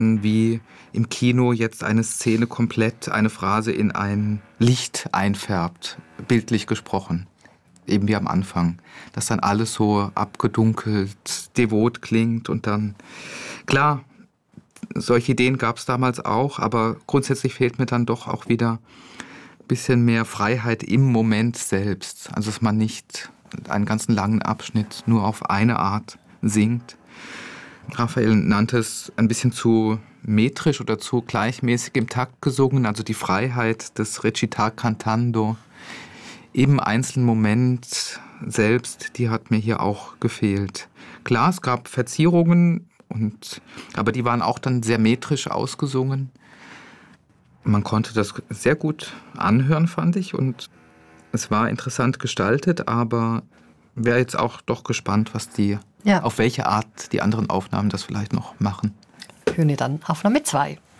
wie im Kino jetzt eine Szene komplett, eine Phrase in ein Licht einfärbt, bildlich gesprochen. Eben wie am Anfang, dass dann alles so abgedunkelt, devot klingt und dann, klar, solche Ideen gab es damals auch, aber grundsätzlich fehlt mir dann doch auch wieder ein bisschen mehr Freiheit im Moment selbst. Also dass man nicht einen ganzen langen Abschnitt nur auf eine Art singt. Raphael nannte es ein bisschen zu metrisch oder zu gleichmäßig im Takt gesungen, also die Freiheit des Recitar cantando im einzelnen Moment selbst, die hat mir hier auch gefehlt. Klar, es gab Verzierungen, aber die waren auch dann sehr metrisch ausgesungen. Man konnte das sehr gut anhören, fand ich, und es war interessant gestaltet, aber wäre jetzt auch doch gespannt, auf welche Art die anderen Aufnahmen das vielleicht noch machen. Hören wir dann Aufnahme 2.